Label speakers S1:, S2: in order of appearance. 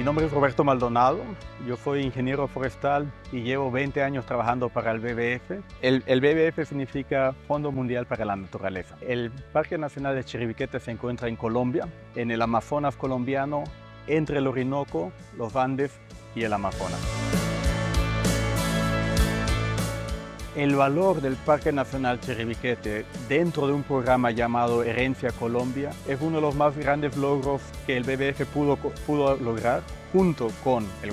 S1: nombre es Roberto Maldonado, yo soy ingeniero forestal y llevo 20 años trabajando para el WWF. El WWF significa Fondo Mundial para la Naturaleza. El Parque Nacional de Chiribiquete se encuentra en Colombia, en el Amazonas colombiano, entre el Orinoco, los Andes y el Amazonas. El valor del Parque Nacional Chiribiquete dentro de un programa llamado Herencia Colombia es uno de los más grandes logros que el WWF pudo lograr junto con el